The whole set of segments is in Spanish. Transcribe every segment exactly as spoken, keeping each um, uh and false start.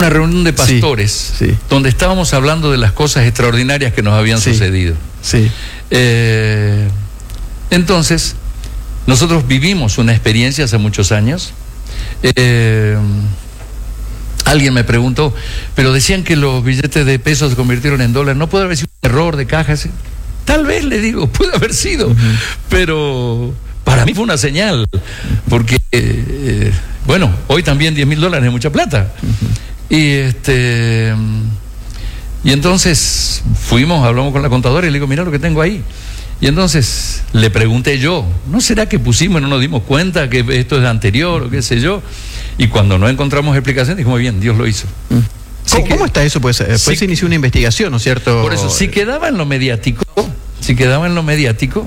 Una reunión de pastores, sí, sí. donde estábamos hablando de las cosas extraordinarias que nos habían sí, sucedido. Sí. Eh, entonces, nosotros vivimos una experiencia hace muchos años. Eh, alguien me preguntó, pero decían que los billetes de pesos se convirtieron en dólares. ¿No puede haber sido un error de cajas? Tal vez, le digo, puede haber sido, uh-huh. pero para mí fue una señal, porque, eh, bueno, hoy también diez mil dólares es mucha plata. Uh-huh. Y este y entonces fuimos, hablamos con la contadora y le digo, mira lo que tengo ahí. Y entonces le pregunté yo, ¿no será que pusimos y no nos dimos cuenta que esto es anterior o qué sé yo? Y cuando no encontramos explicación, dijimos, muy bien, Dios lo hizo. Mm. ¿Cómo, que, ¿Cómo está eso? Pues después sí, se inició una investigación, ¿no es cierto? Por eso, si quedaba en lo mediático, si quedaba en lo mediático,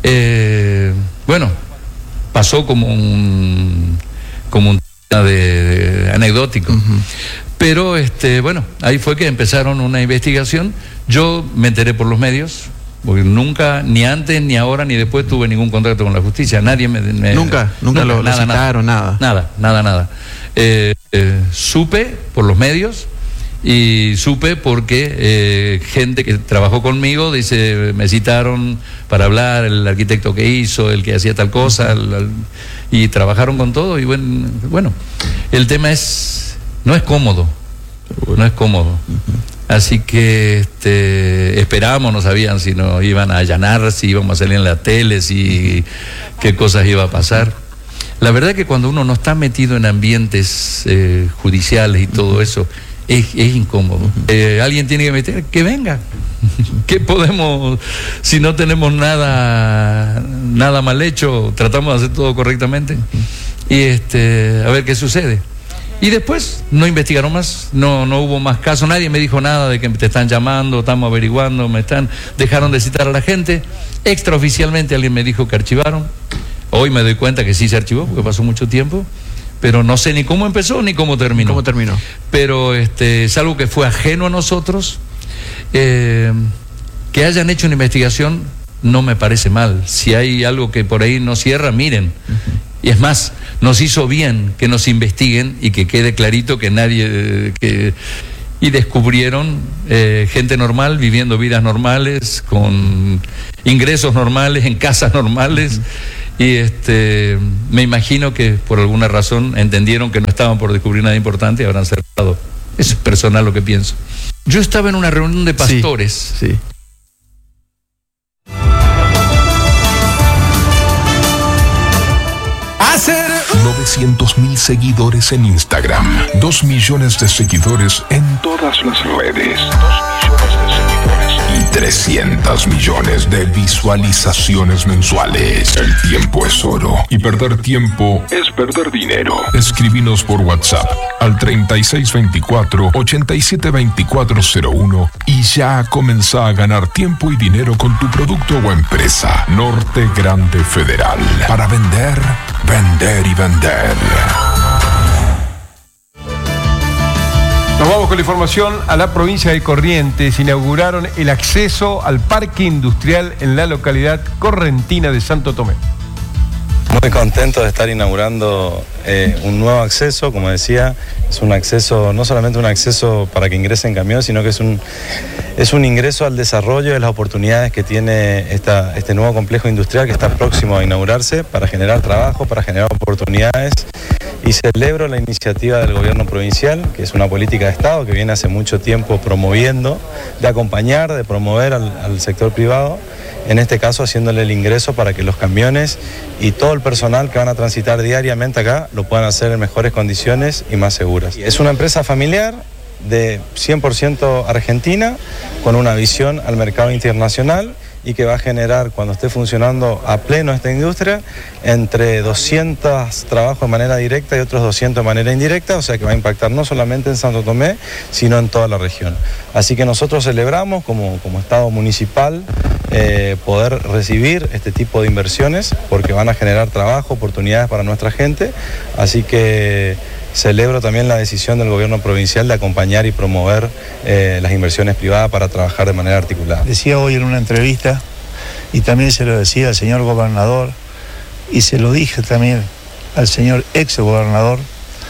eh, bueno, pasó como un como un de, de anecdótico. Uh-huh. Pero este, bueno, ahí fue que empezaron una investigación. Yo me enteré por los medios, porque nunca, ni antes, ni ahora, ni después tuve ningún contacto con la justicia. Nadie me... me nunca, nunca, nunca lo, nada, lo citaron, nada. Nada, nada, nada. Eh, eh, supe por los medios y supe porque eh, gente que trabajó conmigo, dice, me citaron para hablar, el arquitecto que hizo, el que hacía tal cosa, el, el, y trabajaron con todo. Y bueno, bueno, el tema es, no es cómodo, no es cómodo. Así que este, esperábamos, no sabían si nos iban a allanar, si íbamos a salir en la tele, si qué cosas iba a pasar. La verdad que cuando uno no está metido en ambientes eh, judiciales y todo eso, es, es incómodo. Eh, alguien tiene que meter, que venga. ¿Qué podemos, si no tenemos nada, nada mal hecho, tratamos de hacer todo correctamente? Y este, a ver qué sucede. Y después no investigaron más, no, no hubo más casos, nadie me dijo nada de que te están llamando, estamos averiguando, me están, dejaron de citar a la gente. Extraoficialmente alguien me dijo que archivaron. Hoy me doy cuenta que sí se archivó, porque pasó mucho tiempo, pero no sé ni cómo empezó ni cómo terminó. ¿Cómo terminó? Pero este, es algo que fue ajeno a nosotros. Eh, que hayan hecho una investigación no me parece mal. Si hay algo que por ahí no cierra, miren. Uh-huh. Y es más, nos hizo bien que nos investiguen y que quede clarito que nadie... que y descubrieron eh, gente normal, viviendo vidas normales, con ingresos normales, en casas normales. Uh-huh. Y este, me imagino que por alguna razón entendieron que no estaban por descubrir nada importante y habrán cerrado. Eso es personal lo que pienso. Yo estaba en una reunión de pastores. Sí, sí. novecientos mil seguidores en Instagram, dos millones de seguidores en todas las redes, dos millones de seguidores y trescientos millones de visualizaciones mensuales. El tiempo es oro y perder tiempo es perder dinero. Escribinos por WhatsApp al treinta y seis veinticuatro, ochenta y siete veinticuatro cero uno y ya comenzá a ganar tiempo y dinero con tu producto o empresa. Norte Grande Federal. Para vender, vender y vender. Nos vamos con la información a la provincia de Corrientes. Inauguraron el acceso al parque industrial en la localidad correntina de Santo Tomé. Muy contento de estar inaugurando eh, un nuevo acceso, como decía, es un acceso, no solamente un acceso para que ingresen camiones, sino que es un, es un ingreso al desarrollo de las oportunidades que tiene esta, este nuevo complejo industrial que está próximo a inaugurarse para generar trabajo, para generar oportunidades. Y celebro la iniciativa del gobierno provincial, que es una política de Estado que viene hace mucho tiempo promoviendo, de acompañar, de promover al, al sector privado, en este caso haciéndole el ingreso para que los camiones y todo el personal que van a transitar diariamente acá lo puedan hacer en mejores condiciones y más seguras. Es una empresa familiar de cien por ciento argentina, con una visión al mercado internacional y que va a generar, cuando esté funcionando a pleno esta industria, entre doscientos trabajos de manera directa y otros doscientos de manera indirecta, o sea que va a impactar no solamente en Santo Tomé, sino en toda la región. Así que nosotros celebramos como, como Estado municipal eh, poder recibir este tipo de inversiones, porque van a generar trabajo, oportunidades para nuestra gente, así que celebro también la decisión del gobierno provincial de acompañar y promover eh, las inversiones privadas para trabajar de manera articulada. Decía hoy en una entrevista, y también se lo decía al señor gobernador, y se lo dije también al señor ex gobernador,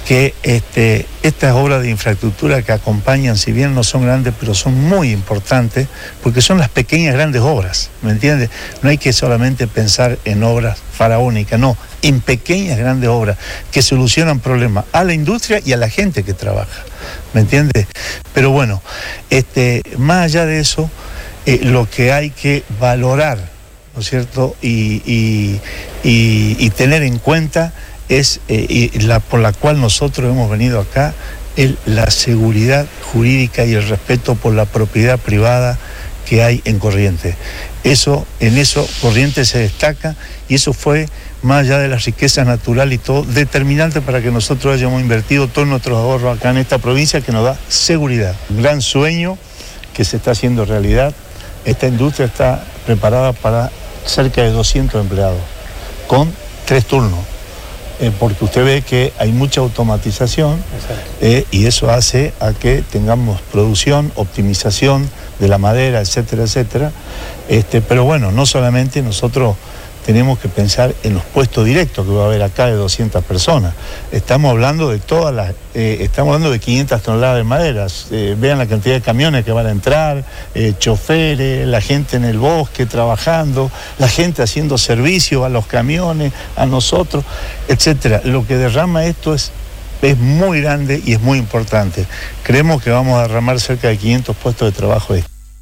que este, estas obras de infraestructura que acompañan, si bien no son grandes, pero son muy importantes, porque son las pequeñas grandes obras, ¿me entiendes? No hay que solamente pensar en obras faraónicas, no, en pequeñas grandes obras que solucionan problemas a la industria y a la gente que trabaja, ¿me entiendes? Pero bueno, este, más allá de eso, eh, lo que hay que valorar, ¿no es cierto? Y, y, y, y tener en cuenta es eh, y la por la cual nosotros hemos venido acá, el, la seguridad jurídica y el respeto por la propiedad privada que hay en Corrientes. Eso, en eso Corrientes se destaca, y eso fue, más allá de la riqueza natural y todo, determinante para que nosotros hayamos invertido todos nuestros ahorros acá en esta provincia, que nos da seguridad. Un gran sueño que se está haciendo realidad. Esta industria está preparada para cerca de doscientos empleados, con tres turnos. Eh, porque usted ve que hay mucha automatización eh, y eso hace a que tengamos producción, optimización de la madera, etcétera, etcétera. Este, pero bueno, no solamente nosotros tenemos que pensar en los puestos directos que va a haber acá de doscientas personas. Estamos hablando de todas las, eh, estamos hablando de quinientas toneladas de madera. Eh, vean la cantidad de camiones que van a entrar, eh, choferes, la gente en el bosque trabajando, la gente haciendo servicio a los camiones, a nosotros, etcétera. Lo que derrama esto es, es muy grande y es muy importante. Creemos que vamos a derramar cerca de quinientos puestos de trabajo.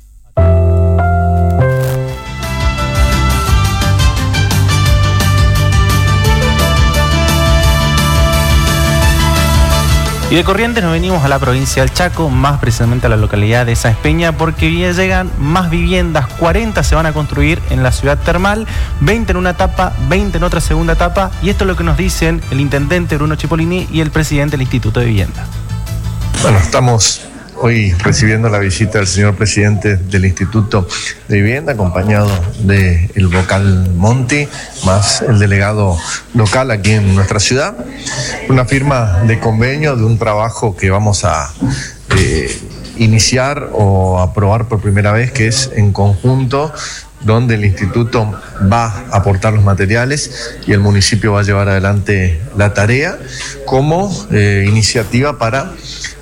Y de Corrientes nos venimos a la provincia del Chaco, más precisamente a la localidad de Sáenz Peña, porque ya llegan más viviendas. cuarenta se van a construir en la ciudad termal, veinte en una etapa, veinte en otra segunda etapa, y esto es lo que nos dicen el intendente Bruno Cipollini y el presidente del Instituto de Vivienda. Bueno, estamos hoy recibiendo la visita del señor presidente del Instituto de Vivienda, acompañado del vocal Monti, más el delegado local aquí en nuestra ciudad. Una firma de convenio de un trabajo que vamos a eh, iniciar o aprobar por primera vez, que es en conjunto, donde el instituto va a aportar los materiales y el municipio va a llevar adelante la tarea como eh, iniciativa para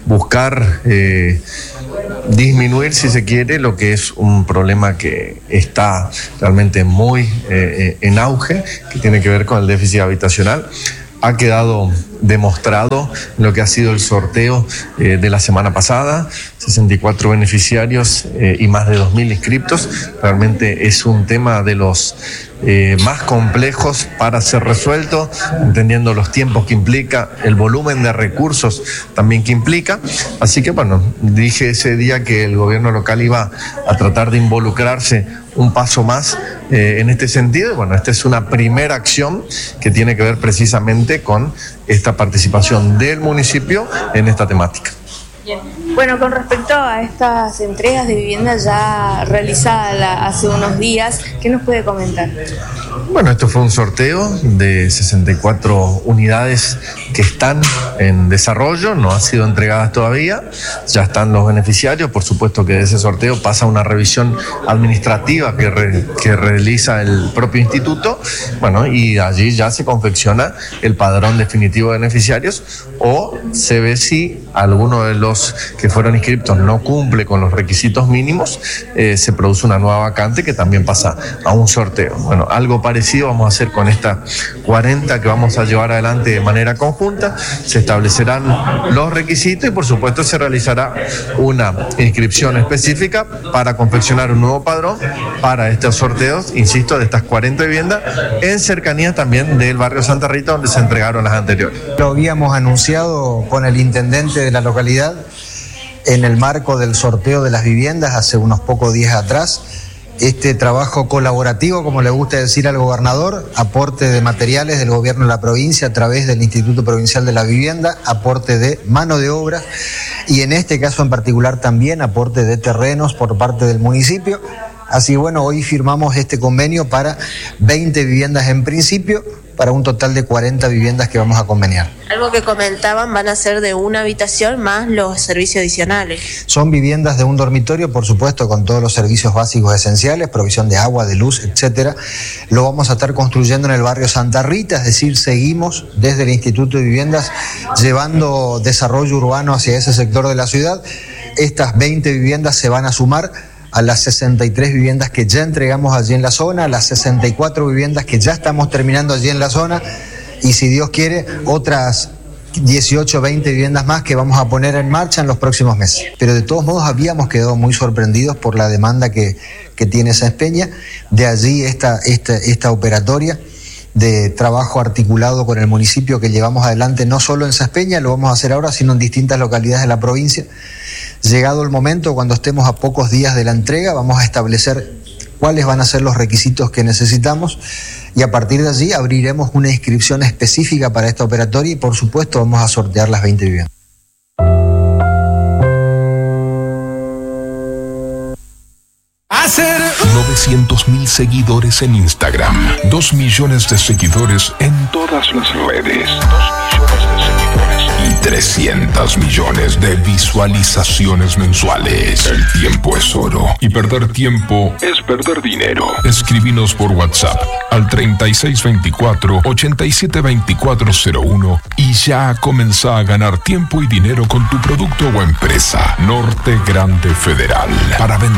buscar eh, disminuir, si se quiere, lo que es un problema que está realmente muy eh, en auge, que tiene que ver con el déficit habitacional. Ha quedado demostrado lo que ha sido el sorteo eh, de la semana pasada, sesenta y cuatro beneficiarios eh, y más de dos mil inscriptos. Realmente es un tema de los eh, más complejos para ser resuelto, entendiendo los tiempos que implica, el volumen de recursos también que implica. Así que bueno, dije ese día que el gobierno local iba a tratar de involucrarse un paso más eh, en este sentido. Bueno, esta es una primera acción que tiene que ver precisamente con esta participación del municipio en esta temática. Bien. Bueno, con respecto a estas entregas de vivienda ya realizadas hace unos días, ¿qué nos puede comentar? Bueno, esto fue un sorteo de sesenta y cuatro unidades que están en desarrollo, no han sido entregadas todavía, ya están los beneficiarios. Por supuesto que de ese sorteo pasa una revisión administrativa que, re, que realiza el propio instituto, bueno, y allí ya se confecciona el padrón definitivo de beneficiarios, o se ve si alguno de los que fueron inscriptos no cumple con los requisitos mínimos, eh, se produce una nueva vacante que también pasa a un sorteo. Bueno, algo parecido vamos a hacer con estas cuarenta que vamos a llevar adelante de manera conjunta. Se establecerán los requisitos y por supuesto se realizará una inscripción específica para confeccionar un nuevo padrón para estos sorteos, insisto, de estas cuarenta viviendas en cercanía también del barrio Santa Rita, donde se entregaron las anteriores. Lo habíamos anunciado con el intendente de la localidad en el marco del sorteo de las viviendas hace unos pocos días atrás. Este trabajo colaborativo, como le gusta decir al gobernador, aporte de materiales del gobierno de la provincia a través del Instituto Provincial de la Vivienda, aporte de mano de obra y en este caso en particular también aporte de terrenos por parte del municipio. Así bueno, hoy firmamos este convenio para veinte viviendas en principio, para un total de cuarenta viviendas que vamos a conveniar. Algo que comentaban, van a ser de una habitación más los servicios adicionales. Son viviendas de un dormitorio, por supuesto, con todos los servicios básicos esenciales, provisión de agua, de luz, etcétera. Lo vamos a estar construyendo en el barrio Santa Rita, es decir, seguimos desde el Instituto de Viviendas llevando desarrollo urbano hacia ese sector de la ciudad. Estas veinte viviendas se van a sumar a las sesenta y tres viviendas que ya entregamos allí en la zona, a las sesenta y cuatro viviendas que ya estamos terminando allí en la zona, y si Dios quiere, otras dieciocho, veinte viviendas más que vamos a poner en marcha en los próximos meses. Pero de todos modos habíamos quedado muy sorprendidos por la demanda que, que tiene Sáenz Peña, de allí esta, esta, esta operatoria de trabajo articulado con el municipio que llevamos adelante no solo en Sáenz Peña, lo vamos a hacer ahora, sino en distintas localidades de la provincia. Llegado el momento, cuando estemos a pocos días de la entrega, vamos a establecer cuáles van a ser los requisitos que necesitamos y a partir de allí abriremos una inscripción específica para esta operatoria y por supuesto vamos a sortear las veinte viviendas. novecientos mil seguidores en Instagram, dos millones de seguidores en todas las redes, dos millones de seguidores y trescientos millones de visualizaciones mensuales. El tiempo es oro y perder tiempo es perder dinero. Escribinos por WhatsApp al treinta y seis veinticuatro, ochenta y siete veinticuatro cero uno y ya comenzá a ganar tiempo y dinero con tu producto o empresa. Norte Grande Federal, para vender